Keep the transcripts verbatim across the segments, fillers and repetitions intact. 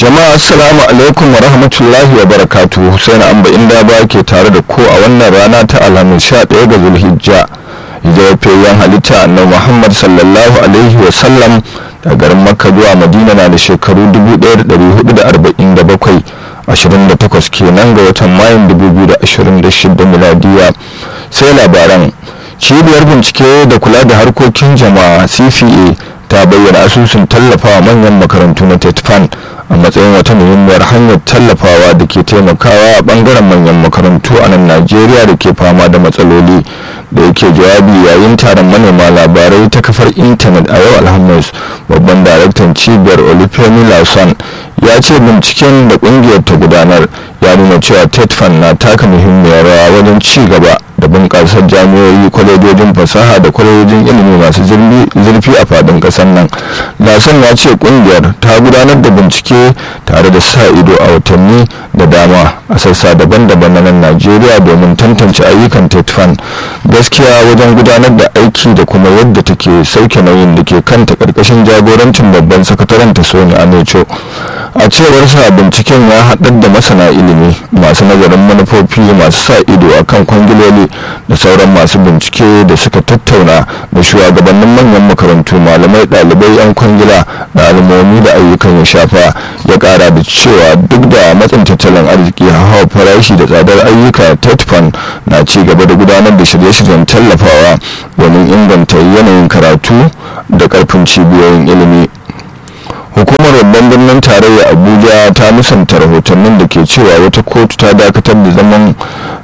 Jama'a assalamu alaikum wa rahmatullahi wa barakatuhu. Husaini Amba inda ba ke tare da ku a wannan rana ta Alhamis sha ɗaya ga Zulhijja. Hijirafiyayyen halitta annabi Muhammad sallallahu alaihi wa sallam da garin Makka zuwa Madina na da shekaru dubu ɗaya da ɗari hudu da arba'in da bakwai, ashirin da takwas kenan ga watan Mayun dubu biyu da ashirin da shida miladiya. Sai labaran. Cibiyar bincike da kula da harkokin jama'a C F A ta bayyana asusun tallafawa manyan makarantu na TETFAN a matsayin wata muhimmiyar hanyar tallafawa da ke taimakawa a bangaren manyan makarantu a nan Najeriya da ke fama da matsaloli. Da yake jawabi yayin taron manema labarai ta kafar intanet a yau Alhamis, babban daraktan cibiyar Olufemi Lawson ya ce binciken da kungiyar ta gudanar ya nuna cewa TETFAN na taka muhimmiyar rawa wajen ci gaba da bunƙasar jami'o'i, kwalejojin fasaha da kwalejojin ilimi masu zurfi a faɗin ƙasar nan. Lawson ya ce kungiyar ta gudanar da bincike tare da sa ido a watanni da dama a sassa daban-daban na nan Najeriya domin tantance ayyukan TETFAN, gaskiya wajen gudanar da aiki da kuma yadda take sauke nauyin da ke kanta karkashin jagorancin babban sakataren ta Soni Anecho. A cewar sa binciken ya haɗar da masana ilimi, masu nazarin manufofi, masu sa ido akan kwangiloli da sauran masu bincike da suka tattauna da shugabannin manyan makarantu, malamai, ɗalibai, 'yan kwangila da al'ummomi da ayyukan ya shafa. Ya ƙara da cewa duk da matsin tattalin arziki, hawa farashi da tsadar ayyuka, TETFAN na ci gaba da gudanar da shirye-shiryen tallafawa domin inganta yanayin karatu da ƙarfin cibiyoyin ilimi. Hukumar babban birnin tarayya Abuja ta musanta rahotannin da ke cewa wata kotu ta dakatar da zaman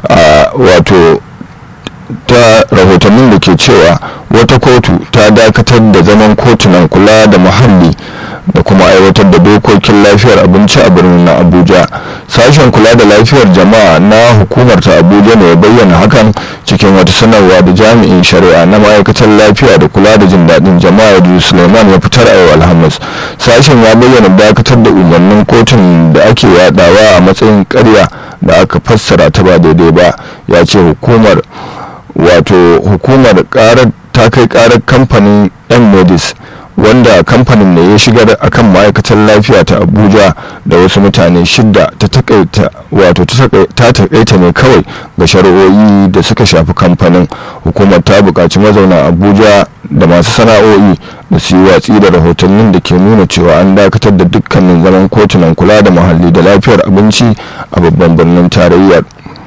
wato ta rahotannin da ke cewa wata kotu ta dakatar da zaman kotunan kula da muhalli da kuma aiwatar da dokokin lafiyar abinci a birnin na Abuja. Sashen kula da lafiyar jama'a na hukumar ta Abuja ne ya bayyana hakan cikin wata sanarwa da jami'in shari'a na ma'aikatar lafiya da kula da jin daɗin jama'a da Suleiman ya fitar a yau Alhamis. Sashen ya bayyana dakatar da umarnin kotun da ake yadawa a matsayin ƙarya da aka fassara ta ba daidai ba. Ya ce hukumar wato hukumar ƙarar ta kai ƙarar kamfanin M-Medis, wanda kamfanin ne ya shigar akan ma'aikatar lafiya ta Abuja da wasu mutane shidda ta takaita wato ta takaita ne kawai ga shari'o'i da suka shafi kamfanin. Hukumar ta buƙaci mazauna Abuja da masu sana'o'i da su yi watsi da rahotannin da ke nuna cewa an dakatar da dukkanin zaman kotunan kula da muhalli da lafiyar abinci a babban birnin tarayyar.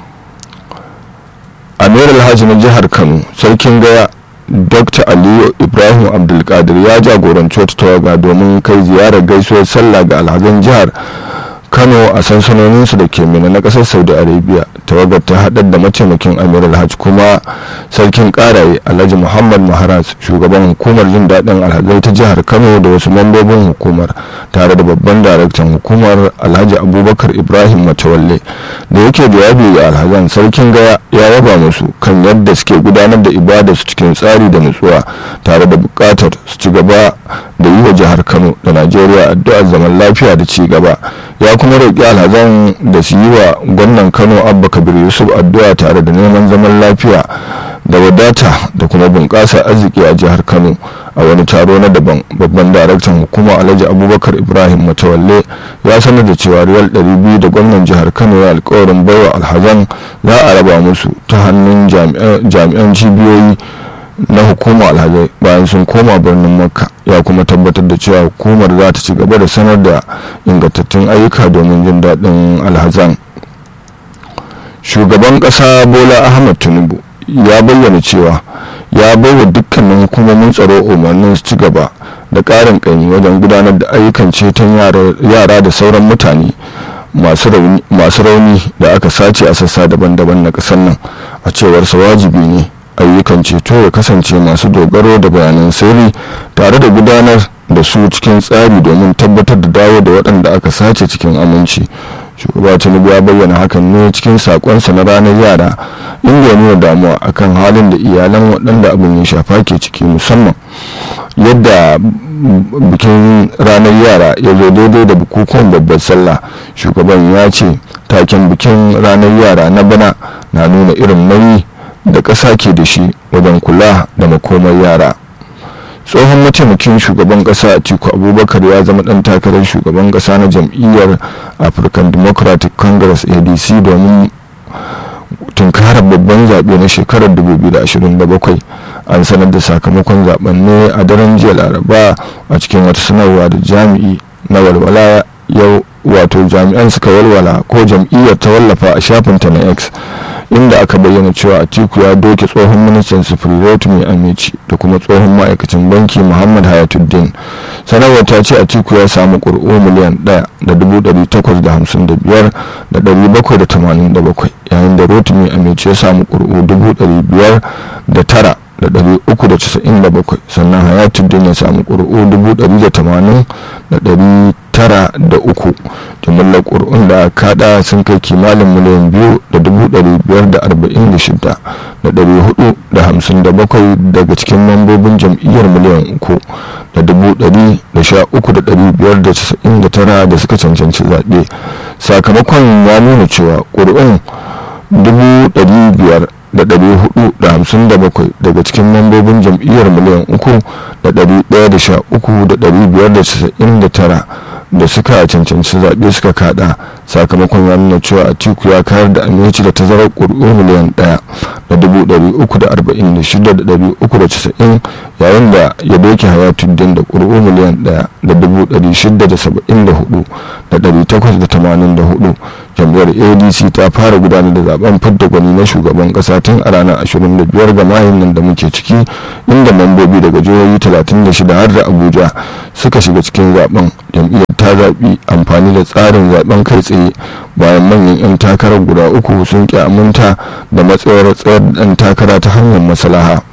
Amir Alhaji na jihar Kano, sarkin Gaya Dr. Aliyu Ibrahim Abdulkadir ya jagoranci wata tawaga domin kai ziyarar gaisuwar sallah ga alhazan jihar Kano a sansanoninsu da ke Mina na ƙasar Saudi Arabia. Tawagar ta haɗar da mataimakin Amir Alhaji kuma sarkin Ƙaraye Alhaji Muhammad Maharaz, shugaban hukumar jin daɗin alhazai ta jihar Kano da wasu mambobin hukumar, tare da babban daraktan hukumar Alhaji Abubakar Ibrahim Matawalle. Da yake jawabi ga alhazan, sarkin Gaya ya yaba musu kan yadda suke gudanar da ibada su cikin tsari da nutsuwa, tare da buƙatar su ci gaba da yi wa jihar Kano da Najeriya addu'ar zaman lafiya da ci gaba. Ya kuma roƙi alhazan da su yi wa gwamnan Kano Abba Kabir Yusuf addu'a tare da neman zaman lafiya da wadata da kuma bunƙasa arziki a jihar Kano. A wani taro na daban, babban daraktan hukuma Alhaji Abubakar Ibrahim Matawalle ya sanar da cewa riyal ɗari biyu da gwamnan jihar Kano ya alƙawarin baiwa alhazan za a raba musu ta hannun jami'an cibiyoyi na hukumar alhazai bayan sun koma birnin Makka. Ya kuma tabbatar da cewa hukumar za ta ci gaba da sanar da ingantattun ayyuka domin jin daɗin alhazan. Shugaban ƙasa Bola Ahmed Tinubu ya bayyana cewa ya baiwa dukkanin hukumomin tsaro umarnin su ci gaba da ƙarin ƙaimi wajen gudanar da ayyukan ceton yara da sauran mutane masu rauni da aka sace a sassa daban-daban na ƙasar nan. A cewar sa wajibi ne ayyukan ceto ya kasance masu dogaro da bayanan sirri tare da gudanar da su cikin tsari domin tabbatar da dawo da waɗanda aka sace cikin aminci. Shugaba Tinubu ya bayyana hakan ne cikin sakonsa na ranar yara, inda ya nuna damuwa akan halin da iyalan waɗanda abin ya shafa ke ciki, musamman yadda bikin ranar yara ya zo daidai da bukukuwan babbar sallah. Shugaban ya ce taken bikin ranar yara na bana na nuna irin nauyi da ƙasa ke da shi wajen kula da makomar yara. tsohon mataimakin shugaban kasa Atiku Abubakar ya zama dan takarar shugaban kasa na jam'iyyar African Democratic Congress A D C domin tunkarar babban zaɓe na shekarar dubu biyu da ashirin da bakwai. An sanar da sakamakon zaben ne a daren jiya Laraba a cikin wata sanarwa da jami'i na walwala yau wato jami'an suka walwala ko jam'iyyar ta wallafa a shafinta na X, inda aka bayyana cewa Atiku ya doke tsohon ministan sufuri Rotimi Amici da kuma tsohon ma'aikacin banki Muhammad Hayatuddin. Sanarwar ta ce Atiku ya samu ƙuri'u miliyan ɗaya da dubu ɗari takwas da hamsin da biyar da ɗari bakwai da tamanin da bakwai, yayin da Rotimi Amici ya samu ƙuri'u dubu ɗari biyar da tara da ɗari uku da casa'in da bakwai, sannan Hayatuddin ya samu ƙuri'u dubu ɗari da tamanin da ɗari tara da uku. Jimillar ƙuri'un da aka kaɗa sun kai kimanin miliyan biyu da dubu ɗari biyar da arba'in da shida da ɗari hudu da hamsin da bakwai daga cikin mambobin jam'iyyar miliyan uku da dubu ɗari da sha uku da ɗari biyar da casa'in da tara da suka cancanci zaɓe. Sakamakon ya nuna cewa ƙuri'un dubu ɗari biyar da ɗari hudu da hamsin da bakwai daga cikin mambobin jam'iyyar miliyan uku da ɗari ɗaya da sha uku da ɗari biyar da casa'in da tara da suka cancanci zaɓe suka kaɗa. Sakamakon ya nuna cewa Atiku ya kayar da Amici da tazarar ƙuri'u miliyan ɗaya da dubu ɗari uku da arba'in da shida da ɗari uku da casa'in, yayin da ya doke Hayatuddin da ƙuri'u miliyan ɗaya da dubu ɗari shida da saba'in da hudu da ɗari takwas da tamanin da hudu. Jam'iyyar A D C ta fara gudanar da zaben fidda gwani na shugaban kasa tun a ranar ashirin da biyar ga mayun nan da muke ciki, inda mambobi daga jihohi talatin da shida har da Abuja suka shiga cikin zaben. Jam'iyyar ta zaɓi amfani da tsarin zaben kai tsaye bayan manyan 'yan takarar guda uku sun ƙi aminta da matsayar tsayar da ɗan takara ta hanyar maslaha.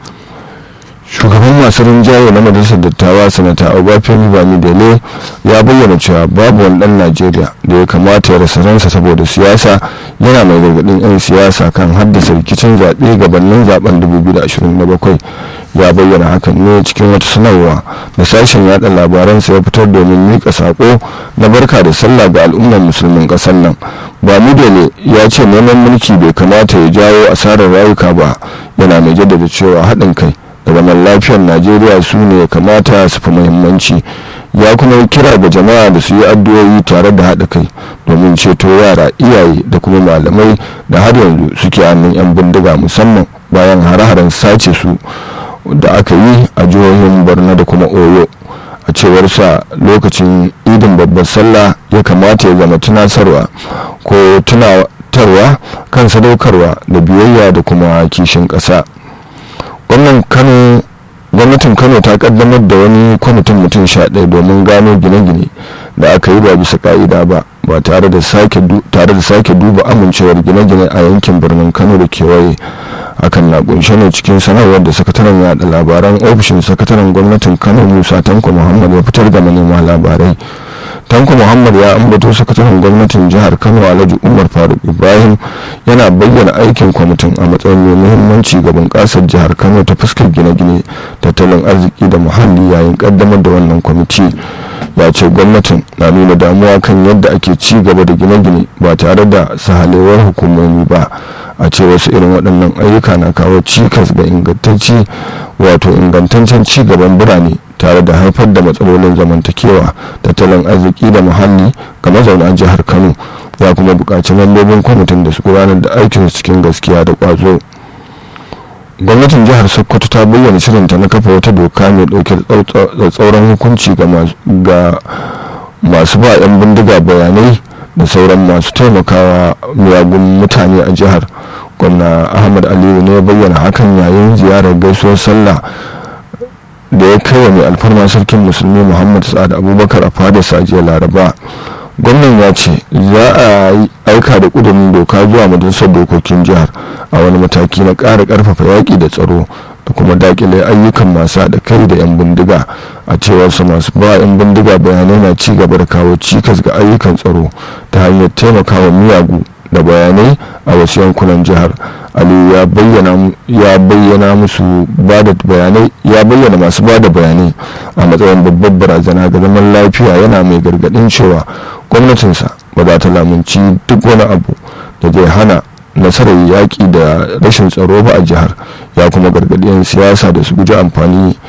Shugaban masu rinjaye na majalisar dattawa sanata Obafemi Bamidele ya bayyana cewa babu wani dan Najeriya da ya kamata ya rasa ransa saboda siyasa, yana mai gargadin 'yan siyasa kan haddasa rikicin zaɓe gabanin zaben dubu biyu da ashirin da bakwai. Ya bayyana hakan ne cikin wata sanarwa da sashen yada labaransa ya fitar domin mika sako na barka da sallah ga al'ummar musulmin ƙasar nan. Bamidele ya ce neman mulki bai kamata ya jawo asarar rayuka ba, yana mai jaddada cewa haɗin kai da zaman lafiyar Najeriya su ne ya kamata su fi muhimmanci. Ya kuma kira ga jama'a da su yi addu'o'i tare da haɗa kai domin ceto yara, iyaye da kuma malamai da har yanzu suke hannun 'yan bindiga, musamman bayan hare-haren sace su da aka yi a jihohin Borno da kuma Oyo. A cewar sa, lokacin idin babbar sallah ya kamata ya zama tunasarwa ko tunatarwa kan sadaukarwa da biyayya da kuma kishin ƙasa. Gwamnatin Kano ta kaddamar da wani kwamitin mutum sha ɗaya domin gano gine-gine da aka yi ba bisa ka'ida ba ba tare da sake duba amincewar gine-gine a yankin birnin Kano da kewaye. Hakan na kunshe ne cikin sanarwar da sakataren yada labaran ofishin sakataren gwamnatin Kano Musa Tanko Muhammad ya fitar ga manema labarai. Tanko Muhammad ya ambato sakataren gwamnatin jihar Kano Alhaji Umar Faruk Ibrahim yana bayyana aikin kwamitin a matsayin mai muhimmanci ga bunƙasar jihar Kano ta fuskar gine-gine, tattalin arziki da muhalli yayin kaddamar da wannan kwamiti. Ya ce gwamnatin na nuna damuwa kan yadda ake ci gaba da gine-gine ba tare da sahalewar hukumomi ba. A ce wasu irin waɗannan ayyuka na kawo cikas ga ingantacci wato ingantaccen ci gaban birane tare da haifar da matsalolin zamantakewa, tattalin arziki da muhalli ga mazauna jihar Kano. Ya kuma buƙaci mambobin kwamitin da su gudanar da aikinsu cikin gaskiya da ƙwazo. Gwamnatin jihar Sokoto ta bayyana shirinta na kafa wata doka mai ɗauke da tsauran hukunci ga masu ba 'yan bindiga bayanai da sauran masu taimakawa miyagun mutane a jihar. Gwamna Ahmad Aliyu ne ya bayyana hakan yayin ziyarar gaisuwar sallah da ya kai wa mai alfarma sarkin musulmi Muhammad Sa'ad Abubakar a fadarsa jiya Laraba. Gwamnan ya ce za a aika da ƙudurin doka zuwa majalisar dokokin jihar a wani mataki na ƙara ƙarfafa yaƙi da tsaro da kuma daƙile ayyukan masu haɗa kai da 'yan bindiga. A cewar su, masu ba 'yan bindiga bayanai na ci gaba da kawo cikas ga ayyukan tsaro ta hanyar taimakawa miyagu da bayanai a wasu yankunan jihar. Aliyu ya bayyana ya bayyana musu bada bayanai ya bayyana masu bada bayanai a matsayin babbar barazana ga zaman lafiya, yana mai gargadin cewa gwamnatinsa ba za ta lamunci duk wani abu da zai hana nasarar yaƙi da rashin tsaro ba a jihar. Ya kuma gargaɗi 'yan siyasa da su guji amfani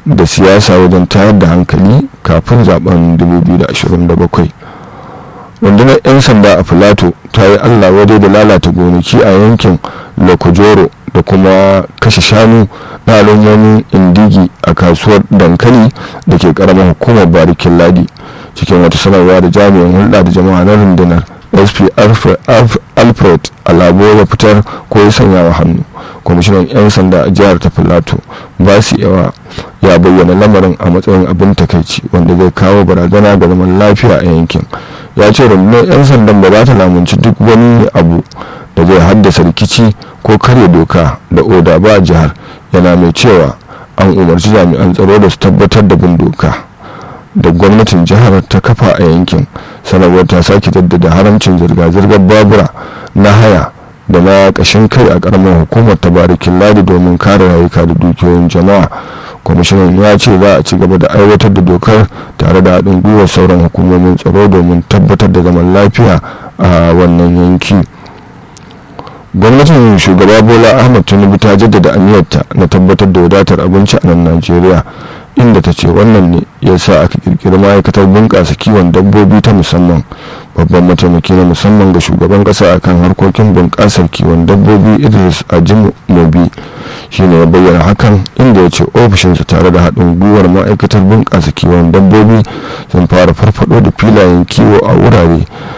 da siyasa wajen tayar da hankali kafin zaben dubu biyu da ashirin da bakwai. rundunar 'yan sanda a filato ta yi allah wadai da lalata gonaki a yankin lokojoro da kuma kashe shanu na al'ummomin indigi a kasuwar dankali da ke karamar hukumar barikin ladi. Cikin wata sanarwa da jami'in hulɗa da jama'a na rundunar S P Alfred Alabo ya fitar ko ya sanya wa hannu, kwamishinan 'yan sanda a jihar ta filato basi yawa ya bayyana lamarin a matsayin abin takaici wanda zai kawo barazana ga zaman lafiya a yankin. Ya ce rundunar 'yan sandan ba za ta lamunci duk wani abu da zai haddasa rikici ko karya doka da oda ba a jihar, yana mai cewa an umarci jami'an tsaro da su tabbatar da bin doka da gwamnatin jihar ta kafa a yankin. Sanarwar ta sake jaddada haramcin zirga-zirgar babura na haya da na kashin kai a karamar hukumar ta barikin ladi domin kare rayuka da dukiyoyin jama'a. Kwamishinan ya ce za a ci gaba da aiwatar da dokar tare da haɗin gwiwar sauran hukumomin tsaro domin tabbatar da zaman lafiya a wannan yanki. Gwamnatin shugaba Bola Ahmed Tinubu ta jaddada aniyarta na tabbatar da wadatar abinci a nan Najeriya, inda ta ce wannan ne ya sa aka kirkiri ma'aikatar bunƙasa kiwon dabbobi ta musamman. Babban mataimaki na musamman ga shugaban ƙasa akan harkokin bunƙasar kiwon dabbobi Idris Ajimobi shi ne ya bayyana hakan, inda ya ce ofishinsa tare da haɗin gwiwar ma'aikatar bunƙasa kiwon dabbobi sun fara farfaɗo da filayen kiwo a wurare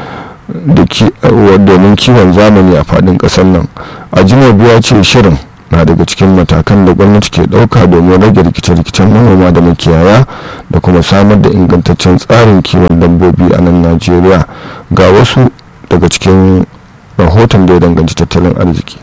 domin kiwon zamani a faɗin ƙasar nan. Ajimobi ya ce shirin na daga cikin matakan da gwamnati ke ɗauka domin rage rikice-rikicen manoma da makiyaya da kuma samar da ingantaccen tsarin kiwon dabbobi a nan Najeriya. Ga wasu daga cikin rahoton da ya danganci tattalin arziki.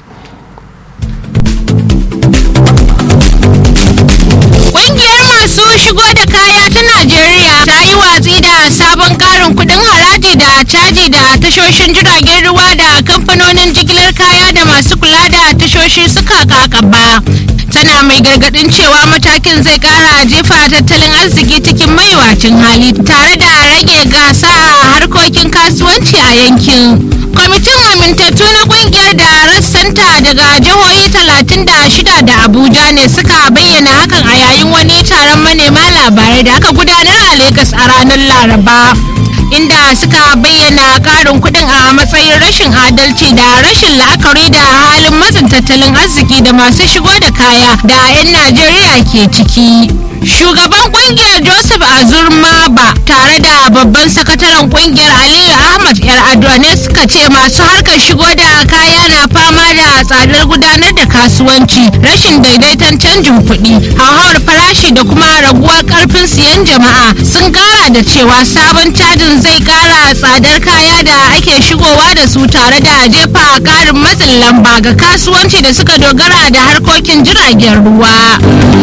Ƙungiyar masu shigo da kaya ta Najeriya ta yi watsi da sabon ƙarin kuɗin haraji da caji da tashoshin jiragen ruwa da kamfanonin jigilar kaya da masu kula da tashoshi suka kakaba. Tana mai gargadin cewa matakin zai kara jefa tattalin arziki cikin maiwacin hali tare da rage gasa a harkokin kasuwanci a yankin. Kwamitin amintattu na kungiyar da rassanta daga jihohi talatin da shida da Abuja ne suka bayyana hakan a yayin wani taron manema labarai da aka gudanar a Lagos a ranar Laraba, inda suka bayyana karin kudin a matsayin rashin adalci da rashin la'akari da halin matsin tattalin arziki da masu shigo da kaya da 'yan Najeriya ke ciki. Shugaban kungiyar Joseph Azurmaba tare da babban sakataren kungiyar Aliyu Ahmad Yar'adua ne suka ce masu harkar shigo da kaya na fama da tsadar gudanar da kasuwanci, rashin daidaiton canjin kuɗi, hauhawar farashi da kuma raguwar karfin siyan jama'a. Sun kara da cewa sabon cajin zai kara tsadar kaya da ake shigowa da su tare da jefa karin matsin lamba ga kasuwanci da suka dogara da harkokin jiragen ruwa.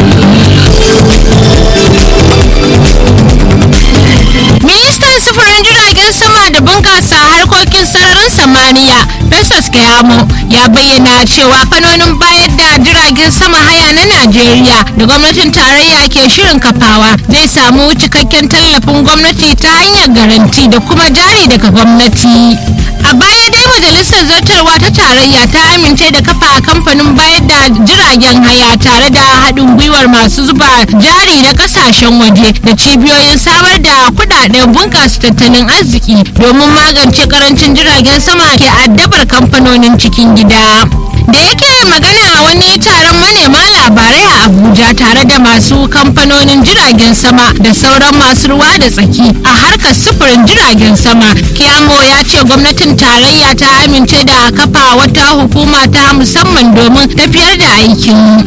Ministan sufurin jiragen sama da bunƙasa harkokin sararin samaniya Festus Keyamo ya bayyana cewa fanonin bayar da jiragen sama haya na Najeriya da gwamnatin tarayya ke shirin kafawa zai samu cikakken tallafin gwamnati ta hanyar garanti da kuma jari daga gwamnati. A baya dai majalisar zartarwa ta tarayya ta amince da kafa kamfanin bayar da jiragen haya tare da haɗin gwiwar masu zuba jari na ƙasashen waje da cibiyoyin samar da kuɗaɗen bunƙasa tattalin arziki domin magance ƙarancin jiragen sama ke addabar kamfanonin cikin gida. Da yake magana a wani taron manema labarai a Abuja tare da masu kamfanonin jiragen sama da sauran masu ruwa da tsaki a harkar sufurin jiragen sama, Keyamo ya ce gwamnatin tarayya ta amince da kafa wata hukuma ta musamman domin tafiyar da aikin.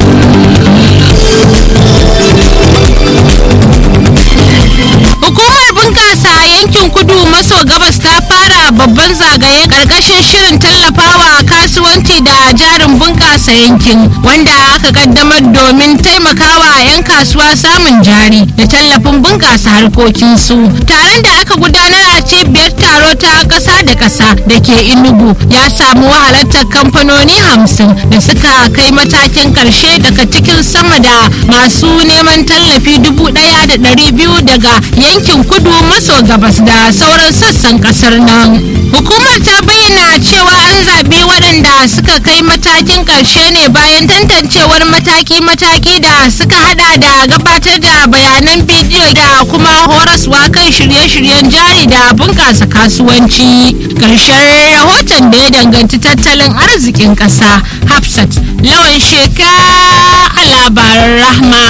Hukumar bunƙasa yankin kudu maso gabas ta fara babban zagaye ƙarƙashin shirin tallafawa kasuwanci da jarin bunƙasa yankin, wanda aka kaddamar domin taimakawa 'yan kasuwa samun jari da tallafin bunƙasa harkokinsu tare wanda aka gudanar a cibiyar taro ta ƙasa da ƙasa da ke Enugu ya samu halartar kamfanoni hamsin da suka kai matakin ƙarshe daga cikin sama da masu neman tallafi dubu ɗaya da ɗari biyu daga yankin kudu maso gabas da sauran sassan ƙasar nan. Hukumar ta bayyana cewa an zaɓi waɗanda suka kai matakin ƙarshe ne bayan tantancewar mataki-mataki da suka hada da gabatar da bayanan bidiyo da kuma horaswa kan shirye-shiryen jari da bunƙasa kasuwanci. Ƙarshen rahoton da ya danganci tattalin arzikin ƙasa, Hafsat Lawan Sheka a labaran Rahma.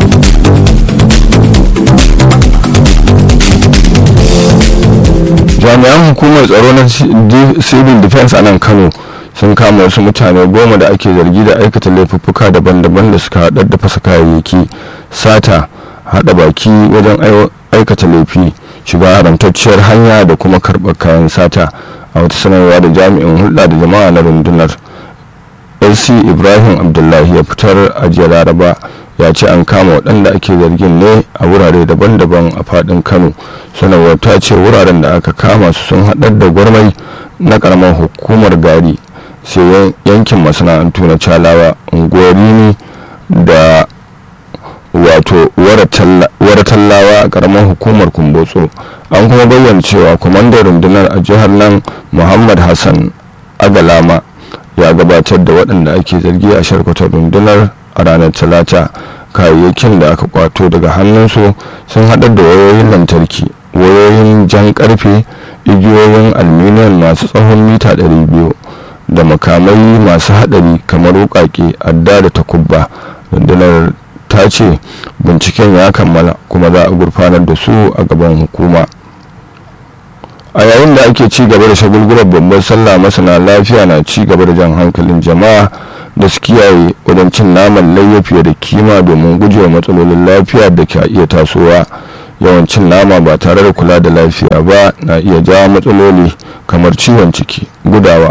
Jami'an hukumar tsaro na civil defense a nan Kano sun kama wasu mutane goma da ake zargi da aikata laifuffuka daban-daban da suka haɗar da fasa kayayyaki, sata, haɗa baki wajen aikata laifi, shiga haramtacciyar hanya da kuma karɓar kayan sata. A wata sanarwa da jami'in hulɗa da jama'a na rundunar L C Ibrahim Abdullahi ya fitar a jiya Laraba ya ce an kama waɗanda ake zargin ne a wurare daban-daban a faɗin Kano. Sanarwar ta ce wuraren da aka kama su sun haɗar da Gwarmai na ƙaramar hukumar Gari, sai yankin masana'antu na Calawa, unguwar Rini da wato Waratallawa a ƙaramar hukumar Kumbotso. An kuma bayyana cewa kwamandan rundunar a jihar nan Muhammad Hassan Agalama ya gabatar da waɗanda ake zargi a sharkwatar rundunar a ranar Talata. Kayayyakin da aka kwato daga hannunsu sun haɗar da wayoyin lantarki, wayoyin jan karfe, igiyoyin aluminium masu tsawon mita ɗari biyu da makamai masu haɗari kamar wuƙaƙe, adda da takubba. Rundunar ta ce binciken ya kammala kuma za a gurfanar da su a gaban hukuma. A yayin da ake ci gaba da shagulgular babbar sallah, masana lafiya na ci gaba da jan hankalin jama'a da su kiyaye wajen cin naman layya fiye da kima domin gujewa matsalolin lafiya da ke iya tasowa. Yawan cin nama ba tare da kula da lafiya ba na iya jawo matsaloli kamar ciwon ciki, gudawa,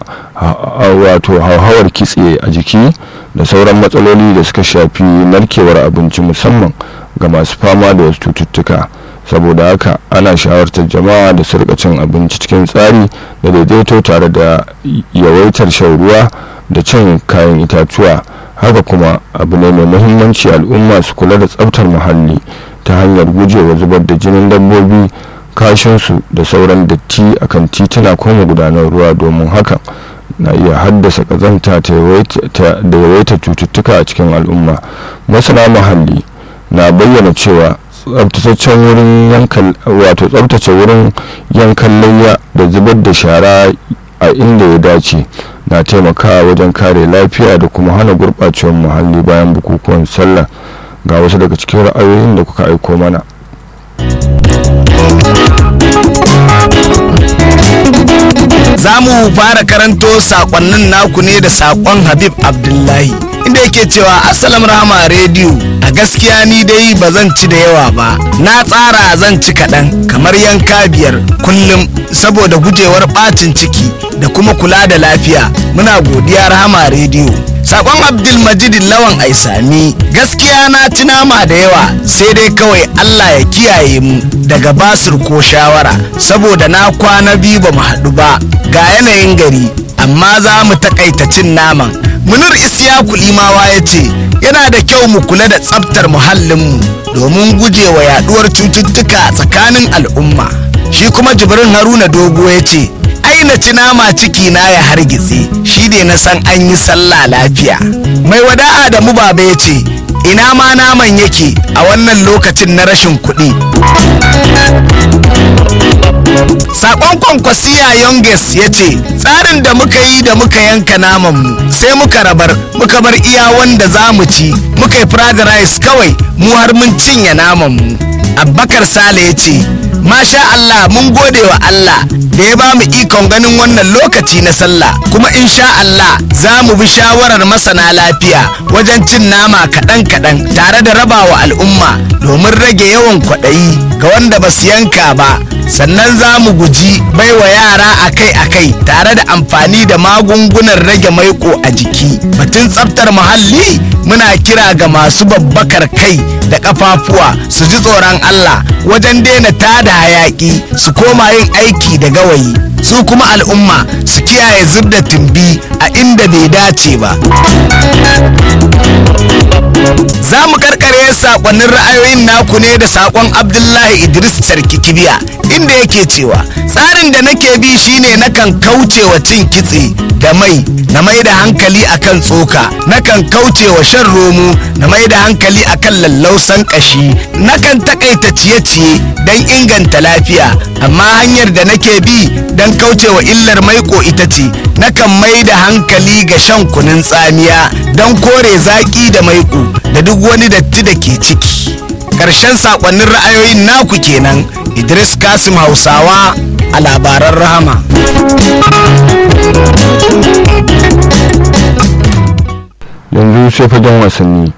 wato hauhawar kitse a jiki da sauran matsaloli da suka shafi narkewar abinci, musamman ga masu fama da wasu cututtuka. Saboda haka ana shawartar jama'a da su rika cin abinci cikin tsari da daidaito tare da yawaitar shan ruwa da cin kayan itatuwa. Haka kuma abu ne mai muhimmanci al'umma su kula da tsaftar muhalli ta hanyar gujewa zubar da jinin dabbobi, kashinsu da sauran datti akan tituna ko magudanar ruwa, domin hakan na iya haddasa kazanta da yawaitar cututtuka a cikin al'umma. Masana muhalli na bayyana cewa tsabtataccen wurin yankan wato tsabtace wurin yankan layya da zubar da shara a inda ya dace na taimakawa wajen kare lafiya da kuma hana gurɓacewar muhalli bayan bukukuwan sallah. Ga wasu daga cikin ra'ayoyin da kuka aiko mana. Za mu fara karanto sakonnin naku ne da sakon Habib Abdullahi, inda yake cewa Assalam Rahama Radio, a gaskiya ni dai ba zan ci da yawa ba, na tsara zan ci kaɗan kamar yanka biyar kullum saboda gujewar ɓacin ciki da kuma kula da lafiya. Muna godiya Rahama Radio. Sakon Abdulmajid Lawan Aisami, gaskiya na ci nama da yawa sai dai kawai Allah ya kiyaye mu daga basir ko shawara, saboda na kwana biyu ba mu haɗu ba ga yanayin gari, amma za mu takaita cin naman. Munir Isiyaku Limawa ya ce yana da kyau mu kula da tsaftar muhallinmu domin gujewa yaduwar cututtuka tsakanin al'umma. Shi kuma Jibrin Haruna Dogo ya ce ai na ci nama ciki na ya hargitse, shi ne na san an yi sallah lafiya. Mai wada'a da mu baba ya ce ina ma naman yake a wannan lokacin na rashin kuɗi. Sakon Kwankwasiya Youngest ya ce tsarin da muka yi da muka yanka namanmu sai muka rabar muka bar iya wanda za mu ci, muka yi fried rice kawai mu har mun cinye namanmu. Abubakar Sale ya ce masha Allah, mun gode wa Allah da ya ba mu ikon ganin wannan lokaci na sallah, kuma insha Allah za mu bi shawarar masana lafiya wajen cin nama kaɗan-kaɗan tare da rabawa al'umma domin rage yawan kwaɗayi ga wanda ba su yanka ba sannan za mu guji baiwa yara akai-akai tare da amfani da magungunan rage maiko a jiki. Batun tsaftar muhalli muna kira ga masu babbakar kai da kafafuwa su ji tsoron Allah wajen daina tada hayaki su koma yin aiki da gawayi. Su kuma al'umma su kiyaye zub da tumbi a inda bai dace ba. Za mu karkare sakonnin ra'ayoyin naku ne da sakon Abdullahi Idris Sarki Kibiya, inda yake cewa tsarin da nake bi shine nakan kaucewa cin kitse da mai na mai da hankali akan tsoka, nakan kaucewa shan romo na mai da hankali akan lallausan kashi, nakan takaita ciye-ciye don inganta lafiya, amma hanyar da nake bi don kaucewa illar maiko ita ce nakan mai da hankali ga shan kunun tsamiya don kore zaki da maiko da duk wani datti da ke ciki. Ƙarshen sakonnin ra'ayoyin naku kenan. Idris Kasim Hausawa a labaran Rahama. Yanzu sai fagen wasanni.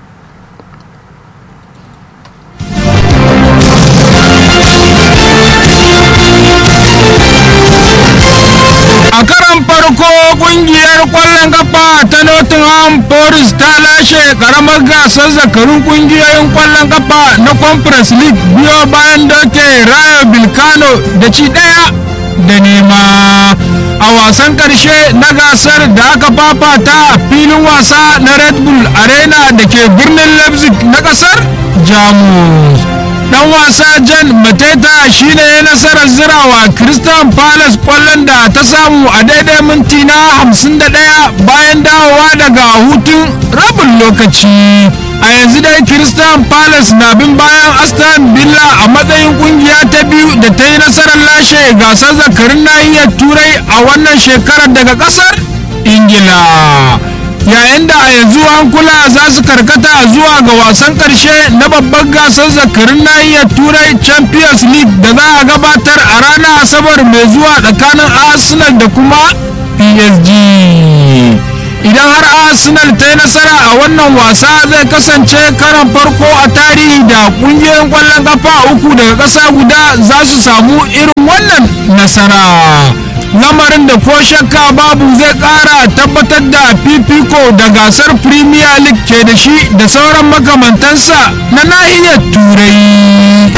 A karan farko kungiyar kwallon kafa ta Nottingham Forest ta lashe karamar gasar zakarun kungiyoyin kwallon kafa na Conference League biyo bayan doke Rayo Vallecano da ci daya da nema a wasan karshe na gasar da aka fafata a filin wasa na Red Bull Arena da ke birnin Leipzig na kasar Jamus. Dan wasa Jan Mateta shine ya nasarar zirawa Crystal Palace kwallon da ta samu a daidai minti na hamsin da ɗaya bayan dawowa daga hutun rabin lokaci. A yanzu dai Crystal Palace na bin bayan Aston Villa a matsayin kungiya ta biyu da ta yi nasarar lashe gasar zakarin nahiyar Turai a wannan shekarar daga kasar Ingila. Yayin da a yanzu hankula za su karkata zuwa ga wasan karshe na babban gasar zakarin nahiyar Turai Champions League da za a gabatar a ranar Asabar mai zuwa tsakanin Arsenal da kuma P S G. Idan har Arsenal ta yi nasara a wannan wasa zai kasance karan farko a tarihi da kungiyoyin kwallon kafa uku daga ƙasa guda za su samu irin wannan nasara. Lamarin da ko shakka babu zai kara tabbatar da fifiko da gasar Premier League ke da shi da sauran makamantansa na nahiyar Turai.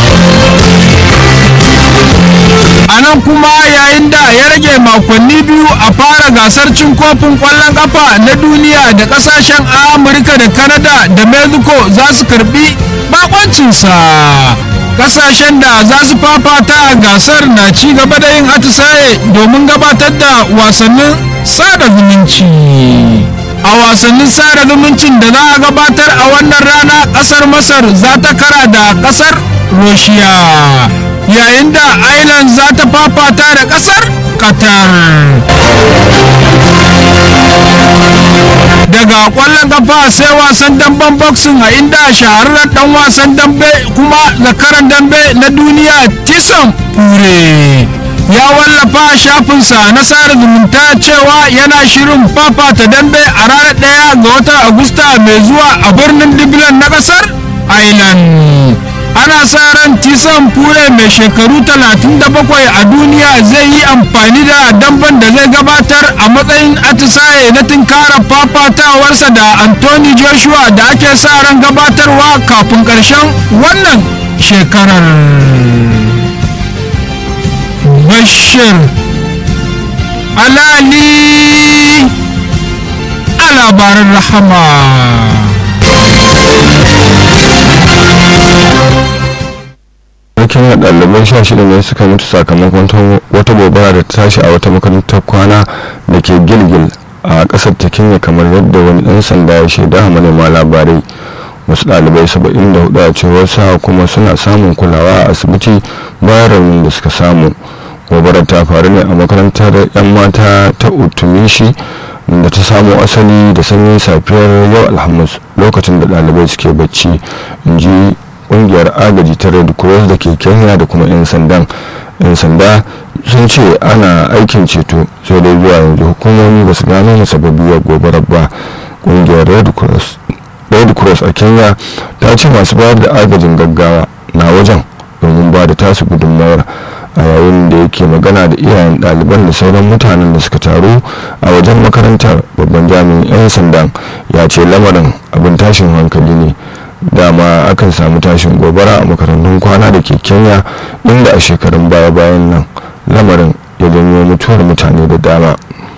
A nan kuma yayin da ya rage makonni biyu a fara gasar cin kofin kwallon kafa na duniya da kasashen Amurka da Canada da Mexico za su karbi bakoncinsa. Kasashen da za su fafata a gasar na ci gaba da yin atisaye domin gabatar da wasannin sada zumunci. A wasannin sada zumuncin da za a gabatar a wannan rana kasar Masar za ta kara da kasar Russia, yayin da Ireland za ta fafata da kasar Qatar. Daga kwallon kafa sai wasan damben boxing a inda shahararren dan wasan dambe kuma zakaran dambe na duniya Tyson Fury ya wallafa shafinsa na sada zumunta cewa yana shirin fafata dambe a ranar ɗaya ga watan Agusta mai zuwa a birnin Dublin na kasar Ireland. Ana sa ran Tyson Fury mai shekaru talatin da bakwai a duniya zai yi amfani da damben da zai gabatar a matsayin atisaye na tinkarar fafatawarsa da Anthony Joshua da ake sa ran gabatarwa kafin ƙarshen wannan shekarar. Bashir Alali a labaran Rahama. Kenya ɗalibai sha shida ne suka mutu sakamakon wata gobara da ta tashi a wata makarantar kwana da ke Gilgil a ƙasar ta Kenya, kamar yadda wani ɗan sanda ya shaida manema labarai. Wasu ɗalibai saba'in da hudu a cewar sa kuma suna samun kulawa a asibiti bayan raunin da suka samu. Gobarar ta faru ne a makarantar 'yan mata ta Utumishi da ta samo asali da sanyin safiyar yau Alhamis lokacin da ɗalibai suke bacci, in ji kungiyar agaji ta Red Cross da ke Kenya da kuma 'yan sandan. 'yan sanda sun ce ana aikin ceto, sai dai zuwa yanzu hukumomi ba su gano musabbabiyar gobarar ba. Kungiyar Red Cross Red Cross a Kenya ta ce masu bayar da agajin gaggawa na wajen domin ba da tasu gudunmawar. a yayin da yake magana da iyayen ɗaliban da sauran mutanen da suka taru a wajen makarantar. Babban jami'in 'yan sandan ya ce lamarin abin tashin hankali ne. Dama akan samu tashin gobara a makarantun kwana da ke Kenya, inda a shekarun baya-bayan nan lamarin ya janyo mutuwar mutane da dama.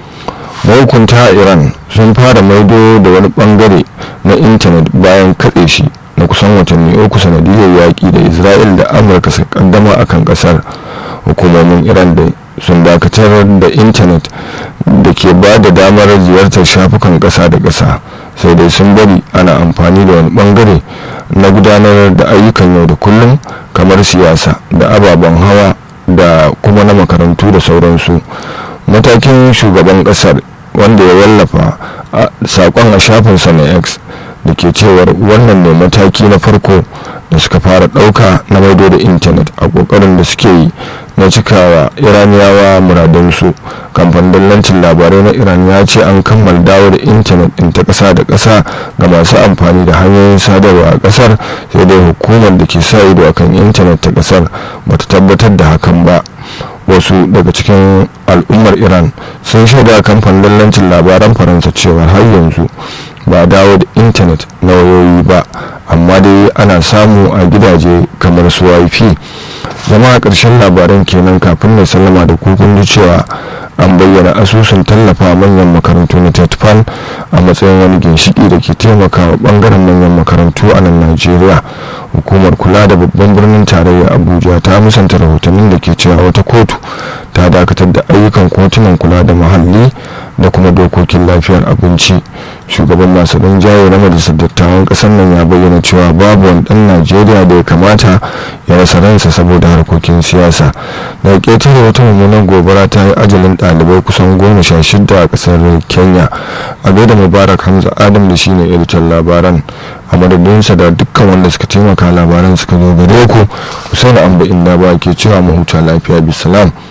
Mahukunta a Iran sun fara maido da wani bangare na intanet bayan katse shi na kusan watanni uku sanadiyar yaƙi da Isra'il da Amurka suka kaddama a kan ƙasar. Hukumomin Iran da sun dakatar da intanet da ke ba da damar ziyartar shafukan ƙasa da ƙasa, sai dai sun bari ana amfani da wani bangare na gudanar da ayyukan yau da kullum kamar siyasa da ababen hawa da kuma na makarantu da sauransu. Matakin shugaban ƙasar, wanda ya wallafa sakon a shafinsa na X da ke cewar wannan ne mataki na farko da suka fara ɗauka na maido da intanet a ƙoƙarin da suke yi na cikawa iraniyawa muradunsu. Kamfanin dillancin labarai na Iran ya ce an kammala dawo da intanet ɗin ta ƙasa da ƙasa ga masu amfani da hanyoyin sadarwa a ƙasar, sai dai hukumar da ke sa ido akan intanet ta ƙasar bata tabbatar da hakan ba. Wasu daga cikin al'ummar Iran sun shaida kamfanin dillancin labaran Faransa cewa har yanzu ba dawo da intanet na wayoyi ba, amma dai ana samu a gidaje kamar su wifi. Jama'a, ƙarshen labaran kenan. Kafin na sallama da kukun ji cewa an bayyana asusun tallafa manyan makarantu na tetfan a matsayin wani ginshiki da ke taimakawa bangaren manyan makarantu a nan Najeriya. Hukumar kula da babban birnin tarayya Abuja ta musanta rahotannin da ke cewa wata kotu ta dakatar da ayyukan kotunan kula da muhalli da kuma dokokin lafiyar abinci. Shugaban masu rinjaye na majalisar dattawan kasar nan ya bayyana cewa babu wani dan Najeriya da ya kamata ya rasa ransa saboda harkokin siyasa. Da ƙetare, wata mummunar gobara ta yi ajalin ɗalibai kusan goma sha shida a ƙasar Kenya. A gaida Mubarak Hamza Adam da shine editan labaran, a madadinsa da dukkan wanda suka taimaka labaran suka zo gare ku. Kusa da amba inda ba ke cewa mu huta lafiya, bisalam.